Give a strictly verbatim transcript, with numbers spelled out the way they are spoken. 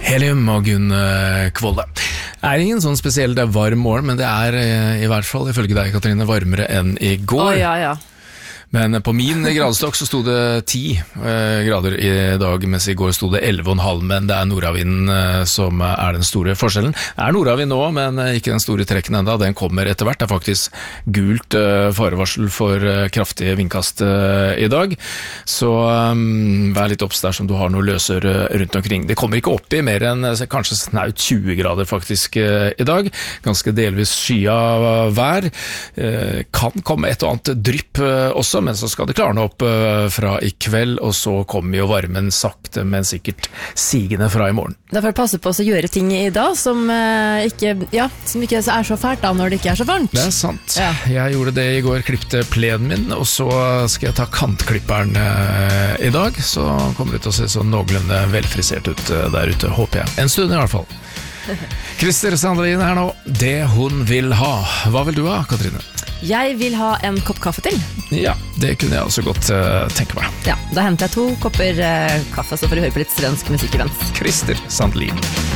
Helium og Gunn Kvolle. Det er ingen sånn spesiell varm morgen, men det er i hvert fall, ifølge deg, Katrine, varmere enn i går. Å, ja, ja. Men på min gradstokk så sto det ti eh, grader i dag, mens i går sto det elleve og en halv, men det er nordavinden eh, som er den store forskjellen. Det er nordavind nå, men ikke den store trekken enda, den kommer etter hvert. Det er faktisk gult eh, farevarsel for eh, kraftige vindkast eh, i dag, så um, vær litt opps der som du har noe løsør rundt omkring. Det kommer ikke opp i mer enn eh, kanskje snaut tjue grader faktisk eh, i dag, ganske delvis skya vær, eh, kan komme et og annet drypp eh, også, men så skal det klarne opp uh, fra i kveld, og så kommer jo varmen sakte, men sikkert sigende fra i morgen. Derfor passe på å gjøre ting i dag som, uh, ikke, ja, som ikke er så fælt da, når det ikke er så varmt. Det er sant. Ja. Jeg gjorde det i går, klippte plenen min, og så skal jeg ta kantklipperen uh, i dag, så kommer det til å se sånn noenlunde velfrisert ut uh, der ute, håper jeg. En stund i hvert fall. Christer Sandelin her nå, det hun vil ha. Hva vil du ha, Katrine? Jeg vil ha en kopp kaffe til. Ja, det kunne jeg også godt uh, tenke meg. Ja, da henter jeg to kopper uh, kaffe, så får du høre på litt svensk musikk imens. Christer Sandelin.